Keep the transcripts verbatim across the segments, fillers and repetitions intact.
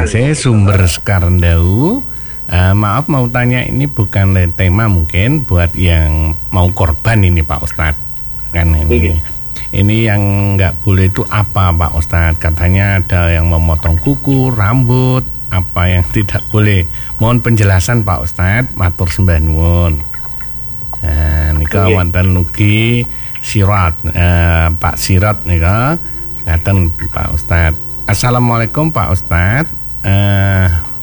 kasih sumber Sekarendau. Uh, maaf mau tanya, ini bukan tema mungkin buat yang mau korban ini Pak Ustadz kan ini. Okay. Ini yang nggak boleh itu apa Pak Ustadz? Katanya ada yang memotong kuku, rambut, apa yang tidak boleh. Mohon penjelasan Pak Ustadz, matur sembah nuwun. Nah, nika okay. Wonten ugi sirat uh, Pak Sirat nika ngaten Pak Ustadz. Assalamualaikum Pak Ustadz. Uh,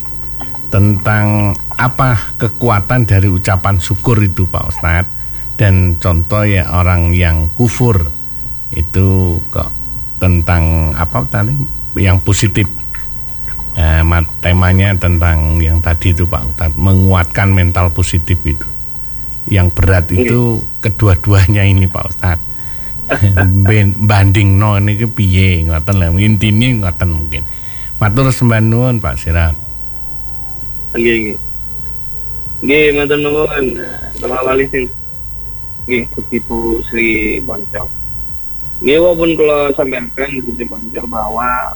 tentang apa kekuatan dari ucapan syukur itu Pak Ustadz, dan contoh ya orang yang kufur itu kok tentang apa tadi yang positif, eh, temanya tentang yang tadi itu Pak Ustadz, menguatkan mental positif itu. Yang berat itu kedua-duanya ini Pak Ustadz. Banding no ini ke piye ngoten lah, intinya ngoten mungkin. Matur sembah nuwun Pak Sirat. Nggih, nggih. Nggih, matur nuwun. Kula wali sing nggih Ibu Sri Ponco. Nggih, walaupun kula sampaikan Bu Sri Ponco bahwa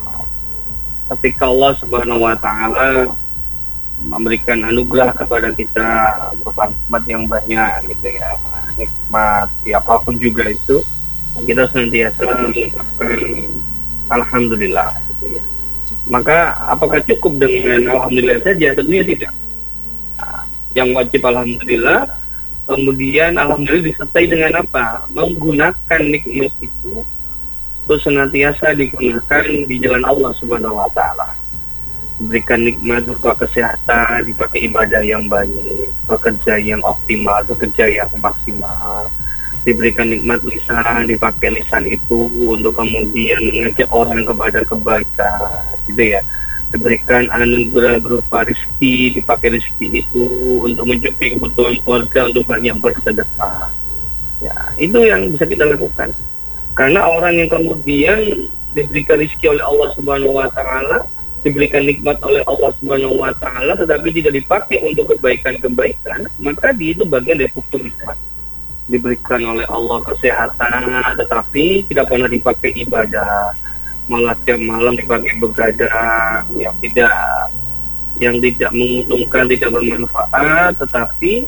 ketika Allah Subhanahu wa taala memberikan anugerah kepada kita berupa nikmat yang banyak gitu ya. Nikmat ya, apapun juga itu, kita senantiasa mengucapkan alhamdulillah gitu ya. Maka apakah cukup dengan alhamdulillah saja? Tentunya tidak. Nah, yang wajib alhamdulillah, kemudian alhamdulillah disertai dengan apa? Menggunakan nikmat itu terus senantiasa digunakan di jalan Allah Subhanahu wa taala. Diberikan nikmat berupa kesehatan, dipakai ibadah yang banyak, bekerja yang optimal, bekerja yang maksimal. Diberikan nikmat lisan, dipakai lisan itu untuk kemudian mengajak orang kepada kebaikan, gitu ya. Diberikan anugerah berupa rezeki, dipakai rezeki itu untuk mencukupi kebutuhan keluarga, untuk banyak bersedekah. Ya, itu yang bisa kita lakukan. Karena orang yang kemudian diberikan rezeki oleh Allah Subhanahu wa taala, diberikan nikmat oleh Allah Subhanahu wa taala, tetapi tidak dipakai untuk kebaikan-kebaikan, maka di itu bagian dari kufur nikmat. Diberikan oleh Allah kesehatan tetapi tidak pernah dipakai ibadah, malah tiap malam dipakai begadang yang tidak yang tidak menguntungkan, tidak bermanfaat, tetapi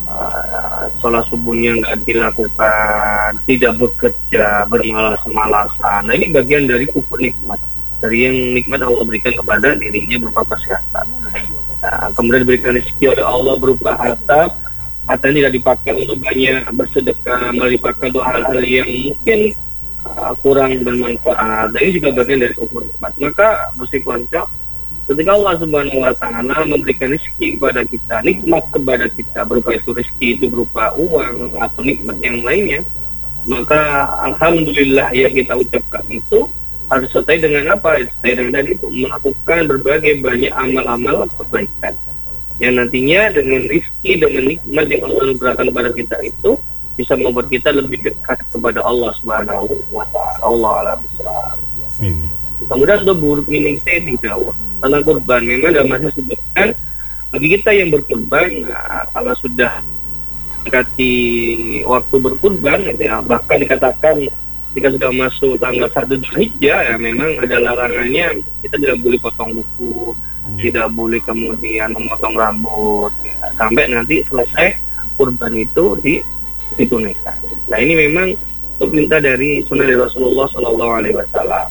uh, sholat subuhnya nggak dilakukan, tidak bekerja, bermalas-malasan. Nah, ini bagian dari kufur nikmat, dari yang nikmat Allah berikan kepada dirinya berupa kesehatan. Nah, kemudian diberikan rezeki oleh Allah berupa harta, harta ini tidak dipakai untuk banyak bersedekah, malah dipakai untuk hal-hal yang mungkin uh, kurang bermanfaat. Dan ini juga bagian dari kufur nikmat. Maka mesti konco, ketika Allah Subhanahu wa taala memberikan rezeki kepada kita, nikmat kepada kita, berupa itu rezeki itu berupa uang atau nikmat yang lainnya, maka alhamdulillah yang kita ucapkan itu harus disertai dengan apa? Disertai dengan itu melakukan berbagai banyak amal-amal kebaikan yang nantinya dengan rizki, dengan nikmat yang Allah berikan kepada kita itu bisa membuat kita lebih dekat kepada Allah Subhanahu wa taala. Allah a'lam bishawab. Kemudian untuk buruk meaning saya tidak tentang kurban, memang dalam hadis disebutkan bagi kita yang berkurban, nah, kalau sudah mendekati waktu berkurban gitu ya, bahkan dikatakan jika sudah masuk tanggal satu Dzulhijjah ya, memang ada larangannya, kita tidak boleh potong kuku, tidak boleh kemudian memotong rambut ya, sampai nanti selesai kurban itu di ditunaikan. Nah, ini memang itu perintah dari sunnah dari Rasulullah Shallallahu Alaihi Wasallam.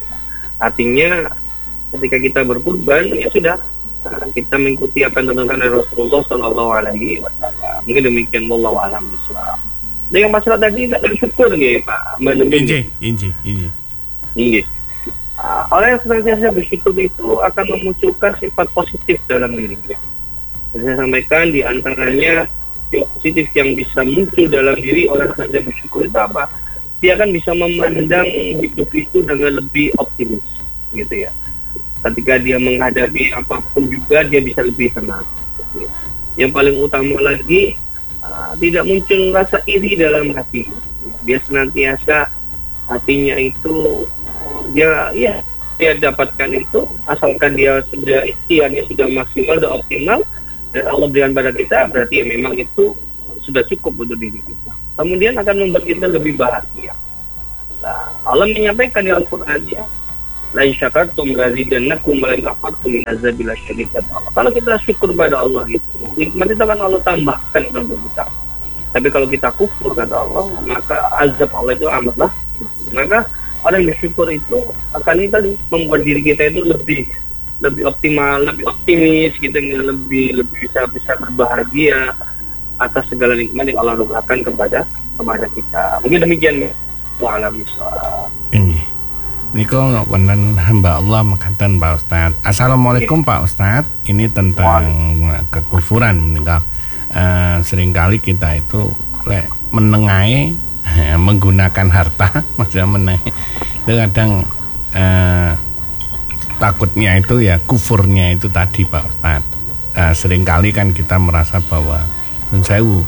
Artinya ketika kita berkurban ya sudah, nah, kita mengikuti apa yang dituntunkan dari Rasulullah Shallallahu Alaihi Wasallam. Mungkin demikian, wallahu a'lam bishawab. Dengan masalah tadi kita bersyukur nggih Pak. Inji, inji, inji. Inji. Uh, orang yang senantiasa bersyukur itu akan memunculkan sifat positif dalam dirinya. Jadi saya sampaikan di antaranya sifat positif yang bisa muncul dalam diri orang yang senantiasa bersyukur itu apa? Dia akan bisa memandang hidup itu dengan lebih optimis, gitu ya. Ketika dia menghadapi apapun juga dia bisa lebih tenang. Gitu ya. Yang paling utama lagi uh, tidak muncul rasa iri dalam hati. Dia senantiasa hatinya itu dia ya dia dapatkan itu asalkan dia sudah ikhtiarnya sudah maksimal dan optimal dan Allah berikan pada kita, berarti ya memang itu sudah cukup untuk diri kita. Kemudian akan membuat kita lebih bahagia. Nah, Allah menyampaikan di Al-Quran ya, la in syakartum lazidannakum wa la in kafartum min azabil syadid. Kalau kita syukur pada Allah itu, nikmat itu akan Allah tambahkan untuk kita. Tapi kalau kita kufur kata Allah, maka azab Allah itu amatlah. Maka orang yang bersyukur itu akan itu membuat diri kita itu lebih lebih optimal, lebih optimis gitu, lebih lebih bisa bisa berbahagia atas segala nikmat yang Allah anugerahkan kepada kepada kita. Mungkin demikian ya. Waalaikumsalam. Ini, niko wonten hamba Allah mekaten Pak Ustad. Assalamualaikum Pak Ustad. Ini tentang kekufuran menika. Uh, seringkali kita itu le, menengahi menggunakan harta, maksudnya menengahi itu kadang uh, takutnya itu ya kufurnya itu tadi Pak Ustad. Uh, seringkali kan kita merasa bahwa menurut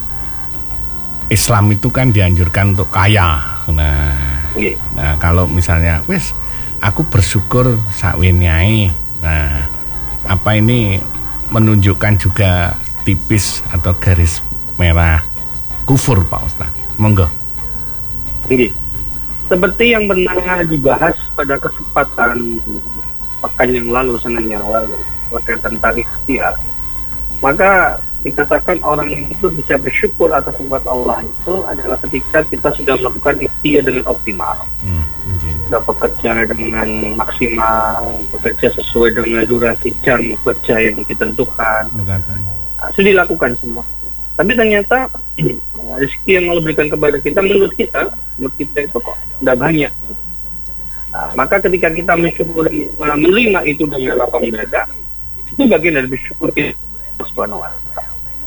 Islam itu kan dianjurkan untuk kaya. Nah, nah kalau misalnya wes aku bersyukur sakwenyai. Nah, apa ini menunjukkan juga tipis atau garis merah kufur Pak Ustaz? Monggo. Oke. Seperti yang pernah dibahas pada kesempatan pekan yang lalu, Senin yang lalu, terkait tentang ikhtiar. Maka dikatakan orang itu bisa bersyukur atas nikmat Allah itu adalah ketika kita sudah melakukan ikhtiar dengan optimal. Hmm, sudah bekerja dengan maksimal, bekerja sesuai dengan durasi jam kerja yang ditentukan. Nah, sudah dilakukan semua. Tapi ternyata rezeki yang Allah berikan kepada kita, menurut kita, menurut kita itu kok tidak banyak. Nah, maka ketika kita mensyukuri, menerima itu dengan lapang dada, itu bagian dari bersyukur kita Subhanahu wa ta'ala.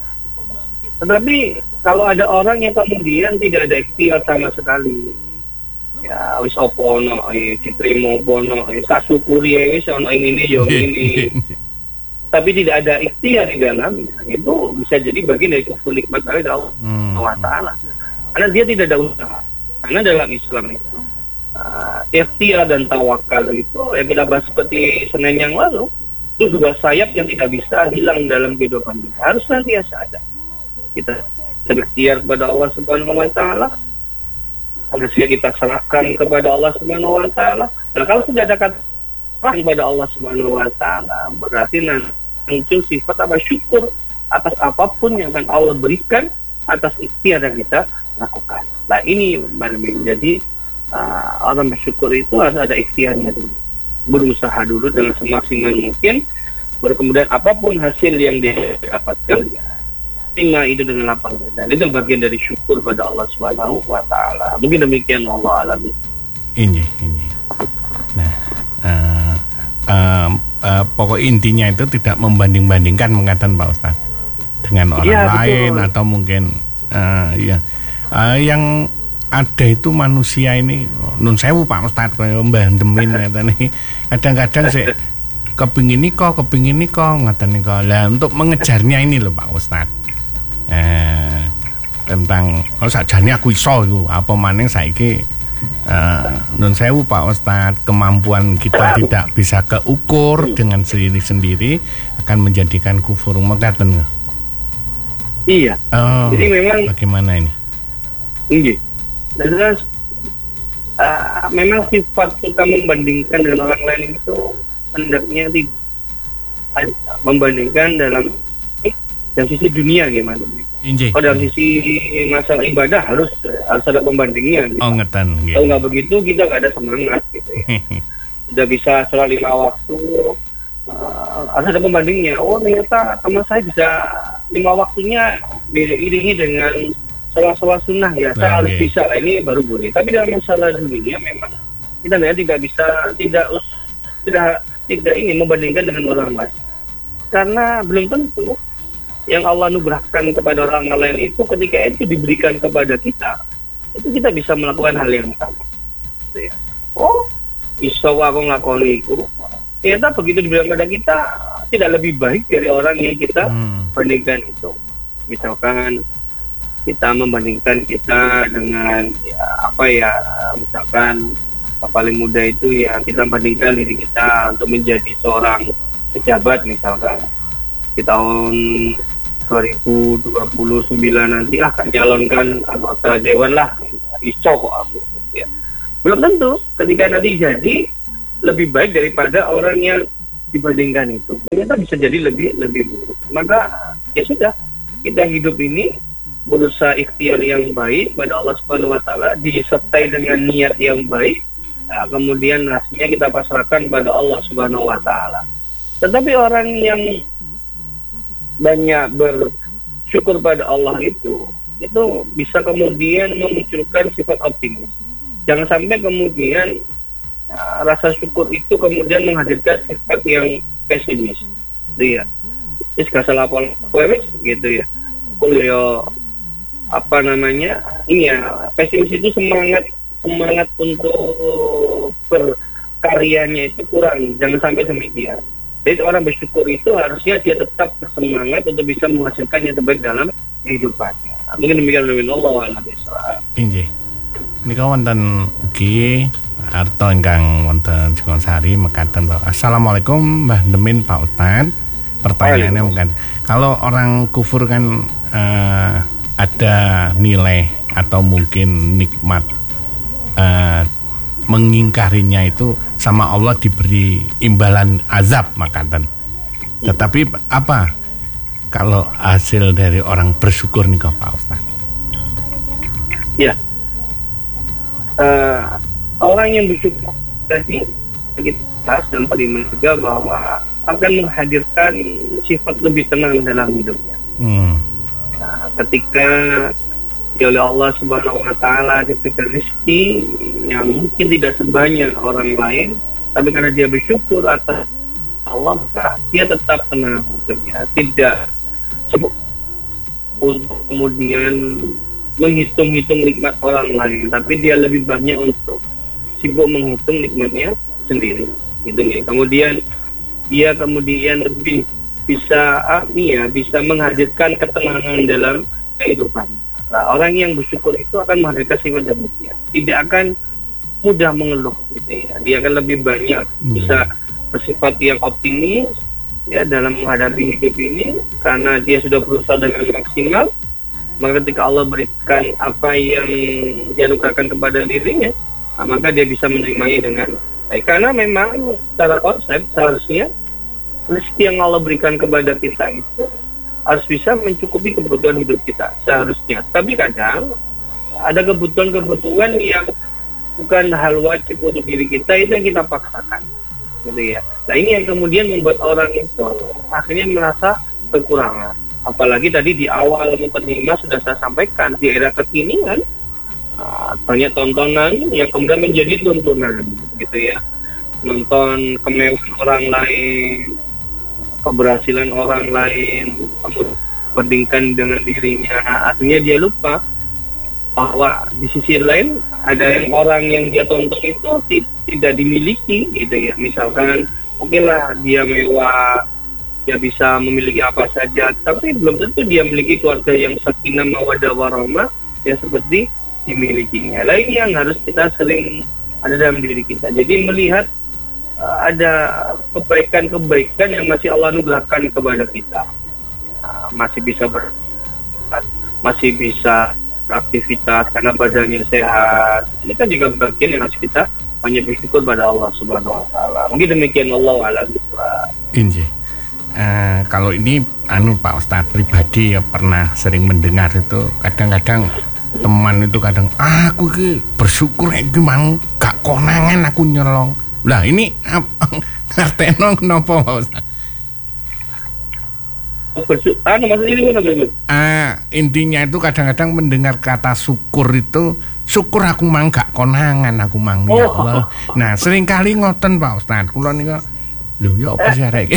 Tetapi kalau ada orang yang kemudian tidak ada ikhtiar sama sekali, ya wis opo ono, diterima opo ono, sasyukuri wis ono ini yo ini. Tapi tidak ada ikhtiar di dalamnya, itu bisa jadi bagian dari kufur nikmat Allah Subhanahu wa ta'ala. Karena dia tidak ada usaha. Karena dalam Islam itu uh, ikhtiar dan tawakal itu yang kita bahas seperti Senin yang lalu, itu dua sayap yang tidak bisa hilang dalam kehidupan kita. Harus senantiasa ada. Kita berikhtiar kepada Allah Subhanahu wa ta'ala, harus kita serahkan kepada Allah Subhanahu wa ta'ala. Dan kalau sudah ada kata kepada Allah Subhanahu wa ta'ala, berarti nanti muncul sifat apa syukur atas apapun yang akan Allah berikan atas ikhtiar yang kita lakukan. Nah ini menjadi uh, orang bersyukur itu harus ada ikhtiarnya dulu, berusaha dulu dengan semaksimal mungkin, baru kemudian apapun hasil yang dia dapatkan ya terima itu dengan lapang dada. Itu bagian dari syukur pada Allah Subhanahu wa ta'ala. Mungkin demikian Allah alam. Ini ini. Nah, uh, uh, uh, pokok intinya itu tidak membanding-bandingkan mengatakan Pak Ustaz dengan orang ya, lain betul. Atau mungkin uh, ya uh, yang ada itu manusia ini nun sewu Pak Ustaz kaya mbandemin ngeten iki. Kadang-kadang sih kepingin niko, kepingin niko ngeten niko. Lah untuk mengejarnya ini loh Pak Ustaz. Eh, tentang oh sakjane aku iso iku apa maning saiki uh, nun sewu Pak Ustaz, kemampuan kita tidak bisa keukur dengan sendiri-sendiri akan menjadikan kufur mekaten. Iya. Oh, jadi memang bagaimana ini? Iya. Dan uh, memang sifat kita membandingkan dengan orang lain itu hendaknya tidak membandingkan dalam dari sisi dunia gimana? Injih. Oh dari sisi masalah ibadah harus harus ada pembandingnya. Gitu. Oh ngetan. Gitu. Kalau nggak begitu kita nggak ada semangat gitu ya. Sudah bisa sholat lima waktu, uh, harus ada pembandingnya. Oh ternyata teman saya bisa lima waktunya diiringi dengan sholat-sholat sunnah ya. Saya harus bisa lah, ini baru boleh. Tapi dalam masalah dunia memang kita tidak bisa tidak us, tidak tidak ingin membandingkan dengan orang lain. Karena belum tentu yang Allah anugerahkan kepada orang lain itu ketika itu diberikan kepada kita, itu kita bisa melakukan hal yang sama. Oh, iso aku ngakoni iku. Ternyata begitu dibilang pada kita tidak lebih baik dari orang yang kita hmm. bandingkan itu. Misalkan kita membandingkan kita dengan ya, apa ya, misalkan paling muda itu ya kita bandingkan diri kita untuk menjadi seorang pejabat misalkan. Di tahun dua ribu dua puluh sembilan nanti ah kan nyalonkan anggota dewan lah, iso kok aku ya. Belum tentu ketika nanti jadi lebih baik daripada orang yang dibandingkan itu. Ternyata bisa jadi lebih lebih buruk. Maka ya sudah, kita hidup ini berusaha ikhtiar yang baik pada Allah Subhanahu wa taala, disertai dengan niat yang baik. Nah, kemudian hasilnya kita pasrahkan pada Allah Subhanahu wa taala. Tetapi orang yang banyak bersyukur pada Allah itu itu bisa kemudian memunculkan sifat optimis. Jangan sampai kemudian uh, rasa syukur itu kemudian menghadirkan sifat yang pesimis. Gitu ya. Is kasalah polemik gitu ya. Kuliah apa namanya? Ini ya, pesimis itu semangat semangat untuk berkaryanya itu kurang. Jangan sampai demikian. Jadi orang bersyukur itu harusnya dia tetap bersemangat untuk bisa menghasilkan yang terbaik dalam kehidupannya. Mungkin demikian dari Allah wa Inggih. Nika wonten ugi arto ingkang wonten Sukonsari mekaten. Assalamualaikum Mbah Demin Pak Ustadz. Pertanyaannya mungkin kalau orang kufur kan uh, ada nilai atau mungkin nikmat uh, mengingkarinya itu sama Allah diberi imbalan azab makaten. Tetapi apa kalau hasil dari orang bersyukur nih Pak Ustaz? Ya, uh, orang yang bersyukur tadi kita bahas dan tadi juga bahwa akan menghadirkan sifat lebih tenang dalam hidupnya. Hmm. Nah, ketika ya oleh Allah Subhanahu wa taala diberikan rezeki yang mungkin tidak sebanyak orang lain, tapi karena dia bersyukur atas Allah, maka dia tetap tenang hidupnya, tidak sibuk untuk kemudian menghitung-hitung nikmat orang lain, tapi dia lebih banyak untuk sibuk menghitung nikmatnya sendiri. Gitu ya. Kemudian dia kemudian lebih bisa ah, ya, bisa menghadirkan ketenangan dalam kehidupan. Nah, orang yang bersyukur itu akan menghadirkan sifat demikian, tidak akan mudah mengeluh gitu ya. Dia akan lebih banyak hmm. bisa bersifat yang optimis ya dalam menghadapi hidup ini, karena dia sudah berusaha dengan maksimal. Maka ketika Allah berikan apa yang dia anugerahkan kepada dirinya, nah, maka dia bisa menerimanya dengan baik. Karena memang secara konsep seharusnya rezeki yang Allah berikan kepada kita itu harus bisa mencukupi kebutuhan hidup kita seharusnya. Tapi kadang ada kebutuhan-kebutuhan yang bukan hal wajib untuk diri kita, itu yang kita paksakan, gitu ya. Nah ini yang kemudian membuat orang itu akhirnya merasa kekurangan. Apalagi tadi di awal mukadimah sudah saya sampaikan, di era kekinian uh, banyak tontonan yang kemudian menjadi tuntunan, gitu ya. Nonton kemewahan orang lain, keberhasilan orang lain, kemudian bandingkan dengan dirinya, artinya dia lupa bahwa di sisi lain ada yang orang yang dia tonton itu t- tidak dimiliki, gitu ya. Misalkan oke okay lah dia mewah, dia bisa memiliki apa saja, tapi belum tentu dia memiliki keluarga yang sakinah mawaddah warahmah ya seperti dimilikinya. Nah ini yang harus kita sering ada dalam diri kita. Jadi melihat ada kebaikan-kebaikan yang masih Allah anugerahkan kepada kita, nah, masih bisa ber, masih bisa beraktivitas karena badannya sehat. Ini kan juga bagian yang harus kita banyak bersyukur pada Allah Subhanahu Wa Taala. Mungkin demikian, Allah a'lam bishawab. Inji. Uh, kalau ini anu Pak Ustadz pribadi ya pernah sering mendengar itu kadang-kadang teman itu kadang ah, aku ki bersyukur iki mang gak konangan aku nyolong. Lah ini ngerteno kenapa Pak Ustaz? Anu maksudnya ini benar. Ah, intinya itu kadang-kadang mendengar kata syukur itu syukur aku mang gak konangan aku mang oh. Ya Allah. Nah, sering kali ngoten Pak Ustaz. Kula niku lho ya apa sih arek iki?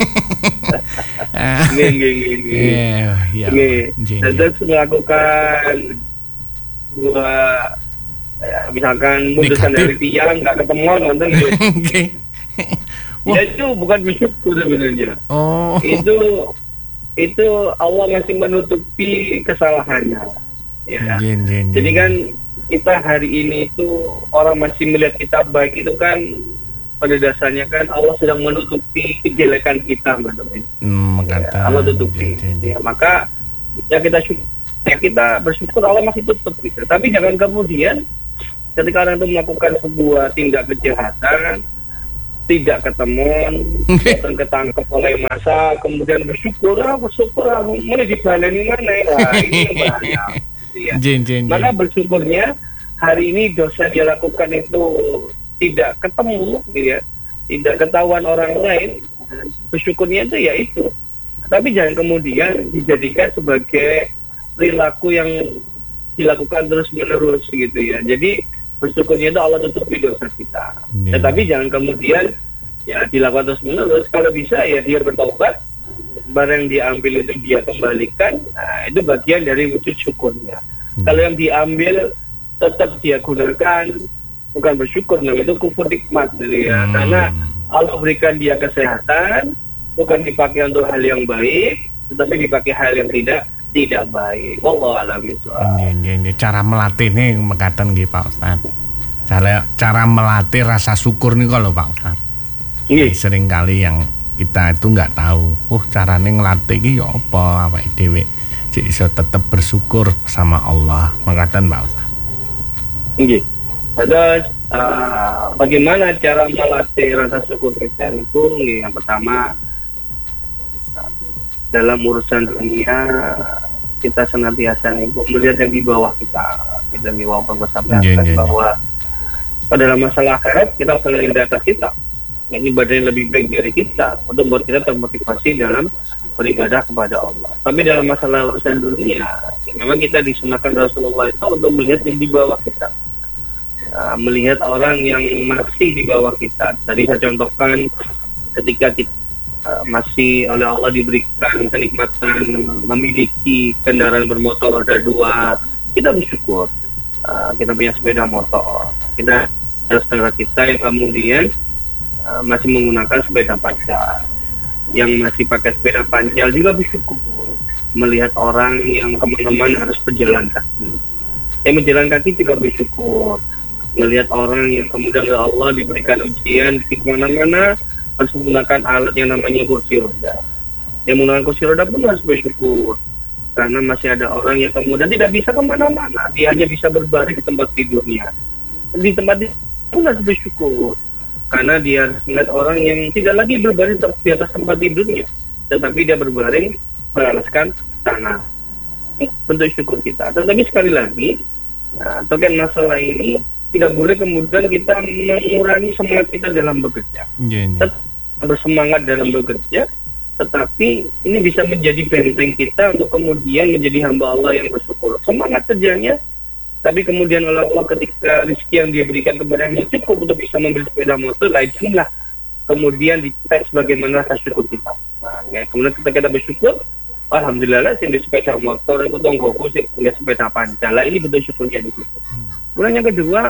Nggih nggih nggih. Iya. Nggih. Terus melakukan dua ya, misalkan munduran dari tiang nggak ketemu nonton gitu. Okay. Ya itu bukan bersyukur sebenarnya. Oh. Itu itu Allah masih menutupi kesalahannya. Ya. Jen, jen, jen. Jadi kan kita hari ini itu orang masih melihat kita baik itu kan pada dasarnya kan Allah sedang menutupi kejelekan kita, betul. Hmm, ya, Allah tutupi. Jen, jen. Ya, maka ya kita syukur, ya kita bersyukur Allah masih tutup gitu. Tapi jangan kemudian ketika orang itu melakukan sebuah tindak kejahatan, tidak ketemu, dan ketangkep oleh masa, kemudian bersyukur, ah bersyukur, aku mulai dibaleni mana ya, ini yang bahaya. Ya. Jen, jen, Maka jen. bersyukurnya hari ini dosa dia lakukan itu tidak ketemu, gitu ya, tidak ketahuan orang lain, bersyukurnya itu ya itu. Tapi jangan kemudian dijadikan sebagai perilaku yang dilakukan terus menerus gitu ya. Jadi bersyukurnya itu Allah tutupi dosa kita. Yeah. Tetapi jangan kemudian ya dilakukan terus menerus. Kalau bisa ya dia bertobat, barang yang diambil itu dia kembalikan. Nah, itu bagian dari wujud syukurnya. Hmm. Kalau yang diambil tetap dia gunakan, bukan bersyukur, nah itu kufur nikmat gitu ya. Hmm. Karena Allah berikan dia kesehatan, bukan dipakai untuk hal yang baik, tetapi dipakai hal yang tidak tidak baik. Wallahu a'lam bishawab. Nggih, cara melatih nih mekaten nggih Pak Ustaz. Cara cara melatih rasa syukur nih kalau Pak Ustaz. Nggih. Sering kali yang kita itu nggak tahu, oh caranya ngelatih iki ya apa awake dhewe cek iso tetap bersyukur sama Allah. Mekaten Pak Ustaz. Nggih. Terus uh, bagaimana cara melatih rasa syukur kita itu? Nggih, yang pertama dalam urusan dunia kita senantiasa nih melihat yang di bawah kita, kita di bawah pengusahaan yeah, yeah, bahwa pada dalam masalah akhirat kita selalu di atas kita, ini badan lebih baik dari kita untuk membuat kita termotivasi dalam beribadah kepada Allah. Tapi dalam masalah urusan dunia, ya, memang kita disunahkan Rasulullah itu untuk melihat yang di bawah kita, ya, melihat orang yang masih di bawah kita. Tadi saya contohkan ketika kita Uh, masih oleh Allah diberikan kenikmatan memiliki kendaraan bermotor roda dua, kita bersyukur. Uh, kita punya sepeda motor, kita ada saudara kita yang kemudian uh, masih menggunakan sepeda panjang, yang masih pakai sepeda panjang juga bersyukur. Melihat orang yang kemana-mana harus berjalan kaki, yang berjalan kaki juga bersyukur. Melihat orang yang kemudian oleh Allah diberikan ujian di mana-mana harus menggunakan alat yang namanya kursi roda. Yang menggunakan kursi roda pun harus bersyukur, karena masih ada orang yang kemudian tidak bisa kemana-mana, dia hanya bisa berbaring di tempat tidurnya. Di tempat itu pun harus bersyukur, karena dia harus melihat orang yang tidak lagi berbaring di atas tempat tidurnya, tetapi dia berbaring beralaskan tanah. Ini bentuk syukur kita. Tetapi sekali lagi, nah, token masalah ini tidak boleh kemudian kita mengurangi semangat kita dalam bekerja. Yeah, yeah. Tetap bersemangat dalam bekerja, tetapi ini bisa menjadi benteng kita untuk kemudian menjadi hamba Allah yang bersyukur. Semangat kerjanya, tapi kemudian oleh Allah ketika rezeki yang dia berikan kepada yang cukup untuk bisa membeli sepeda motor, lah itulah kemudian dites bagaimana rasa syukur kita. Nah, ya, kemudian ketika kita bersyukur, alhamdulillah sih di sepeda motor itu tonggoku sih nggak sepeda panjang. Lah ini bentuk syukurnya di situ. Kemudian yang kedua,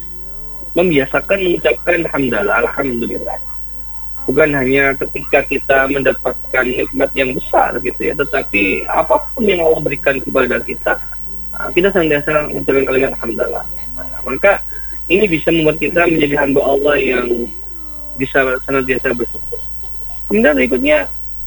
membiasakan mengucapkan alhamdulillah, alhamdulillah. Bukan hanya ketika kita mendapatkan nikmat yang besar gitu ya, tetapi apapun yang Allah berikan kepada kita, kita senantiasa mengucapkan kalimat alhamdulillah. Nah, maka ini bisa membuat kita menjadi hamba Allah yang bisa senantiasa bersyukur. Kemudian berikutnya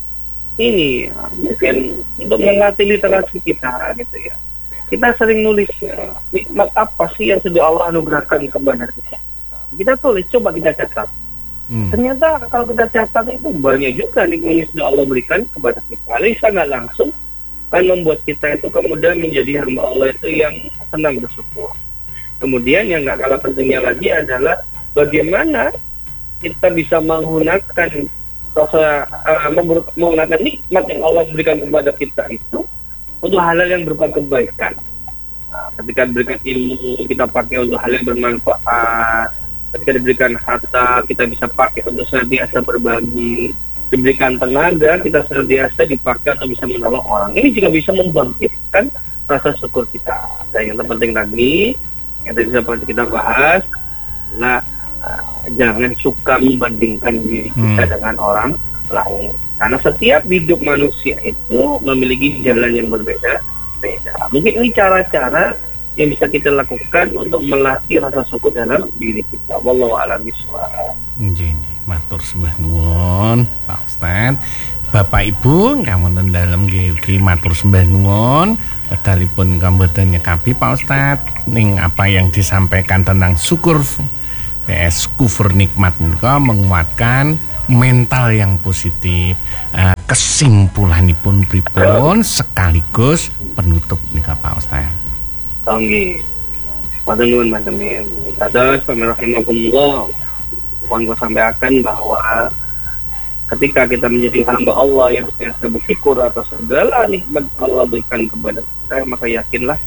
ini mungkin untuk melatih literasi kita gitu ya. Kita sering nulis nikmat apa sih yang sudah Allah anugerahkan kepada kita. Kita tulis, coba kita catat. Hmm. Ternyata kalau kita catat itu banyak juga nikmat yang sudah Allah berikan kepada kita. Lalu sangat langsung kan membuat kita itu kemudian menjadi hamba Allah itu yang senang bersyukur. Kemudian yang nggak kalah pentingnya lagi adalah bagaimana kita bisa menggunakan rasa uh, menggunakan nikmat yang Allah berikan kepada kita itu untuk hal-hal yang berupa kebaikan. Nah, ketika diberikan ilmu, kita pakai untuk hal yang bermanfaat. Ketika diberikan harta, kita bisa pakai untuk senantiasa berbagi. Diberikan tenaga, kita senantiasa dipakai atau bisa menolong orang. Ini juga bisa membangkitkan rasa syukur kita. Dan yang terpenting lagi, yang tadi kita bahas, adalah uh, jangan suka membandingkan diri kita hmm. dengan orang lain. Karena setiap hidup manusia itu memiliki jalan yang berbeda-beda. Mungkin ini cara-cara yang bisa kita lakukan untuk melatih rasa syukur dalam diri kita. Wallahu a'lam bishawab. Nggih, matur sembah nuwun Pak Ustaz. Bapak Ibu ngapunten dalem nggih matur sembah nuwun. Wedalipun kamboten nyekapi Pak Ustaz ning apa yang disampaikan tentang syukur P S kufur nikmat menika menguatkan mental yang positif. Uh, kesimpulanipun pripun sekaligus penutup nika Pak Ustaz. Nggih. Matur nuwun Mas Amin. Kados pamirsakumullah, pun sampaikan bahwa ketika kita menjadi hamba Allah yang senantiasa bersyukur atas segala nikmat Allah berikan kepada kita, maka yakinlah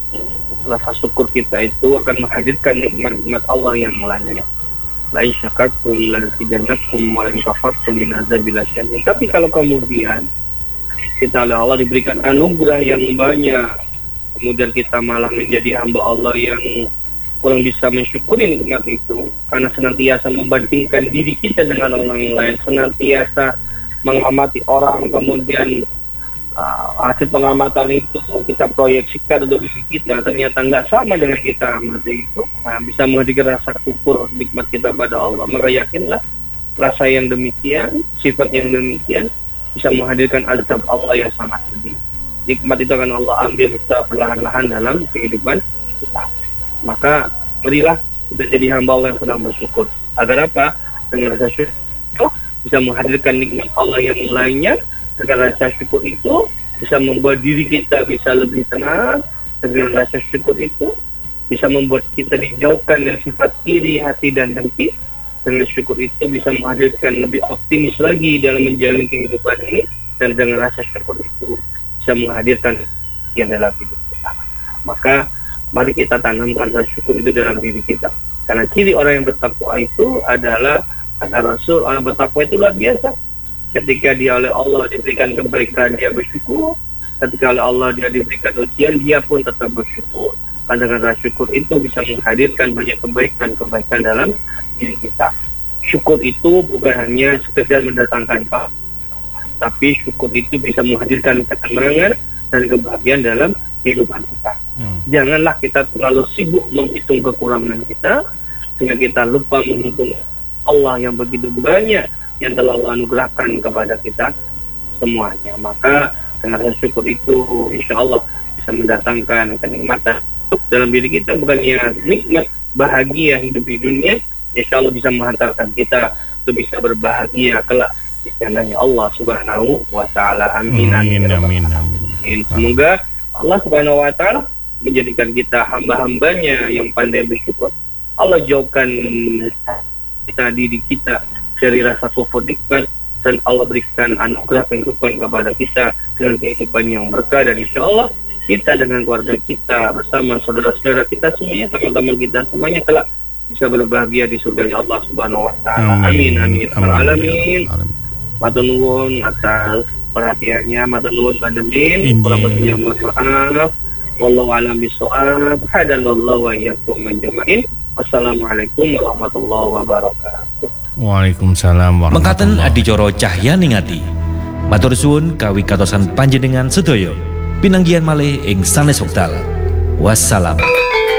rasa syukur kita itu akan menghadirkan nikmat-nikmat Allah yang lainnya. La in syakartum la azidannakum wa la in kafartum min azabil syadid. Tapi kalau kemudian kita oleh Allah diberikan anugerah yang banyak, kemudian kita malah menjadi hamba Allah yang kurang bisa mensyukuri nikmat itu karena senantiasa membandingkan diri kita dengan orang lain, senantiasa mengamati orang, kemudian Uh, hasil pengamatan itu kita proyeksikan untuk diri kita, ternyata nggak sama dengan kita amati itu, nah, bisa menghadirkan rasa syukur nikmat kita pada Allah. Maka yakinlah rasa yang demikian, sifat yang demikian bisa menghadirkan azab Allah yang sangat pedih. Nikmat itu akan Allah ambil secara perlahan-lahan dalam kehidupan kita. Maka marilah kita jadi hamba Allah yang sedang bersyukur. Agar apa? Dengan rasa syukur bisa menghadirkan nikmat Allah yang lainnya. Dengan rasa syukur itu bisa membuat diri kita bisa lebih tenang. Dengan rasa syukur itu bisa membuat kita dijauhkan dari sifat iri, hati, dan dengki. Dengan syukur itu bisa menghadirkan lebih optimis lagi dalam menjalani kehidupan ini. Dan dengan rasa syukur itu bisa menghadirkan yang dalam hidup kita. Maka mari kita tanamkan rasa syukur itu dalam diri kita. Karena ciri orang yang bertakwa itu adalah, kata Rasul, orang bertakwa itu luar biasa. Ketika dia oleh Allah diberikan kebaikan, dia bersyukur. Ketika oleh Allah dia diberikan ujian, dia pun tetap bersyukur. Karena rasa syukur itu bisa menghadirkan banyak kebaikan-kebaikan dalam diri kita. Syukur itu bukan hanya sekedar mendatangkan pahala, tapi syukur itu bisa menghadirkan ketenangan dan kebahagiaan dalam kehidupan kita. Hmm. Janganlah kita terlalu sibuk menghitung kekurangan kita, sehingga kita lupa menghitung Allah yang begitu banyak yang telah Allah anugerahkan kepada kita semuanya. Maka dengan rasa syukur itu insya Allah bisa mendatangkan kenikmatan dalam diri kita, bukan hanya nikmat bahagia hidup di dunia, insya Allah bisa menghantarkan kita untuk bisa berbahagia kelak di jalannya Allah Subhanahu wa taala. Amin amin amin amin. Semoga Allah Subhanahu wa taala menjadikan kita hamba-hambanya yang pandai bersyukur. Allah jauhkan kita diri kita dari rasa kufur nikmat, dan Allah berikan anugerah kehidupan kepada kita dengan kehidupan yang berkah, dan insya Allah kita dengan keluarga kita bersama saudara-saudara kita semuanya, teman-teman kita semuanya kelak bisa berbahagia di surga Allah Subhanahu wa taala. Amin amin alamin. Matur nuwun atas perhatiannya, matur nuwun Bandemin, kurang lebihnya mohon maaf. Wallahu a'lam bishawab. Hadallahu wa iyyakum ajmain. Wassalamualaikum warahmatullahi wabarakatuh. Waalaikumsalam warahmatullahi wabarakatuh. Mengkaten adicara Cahyani Ngati. Matur suwun kawigatosan panjenengan sedaya. Pinanggihan malih ing sanes wekdal. Wassalam.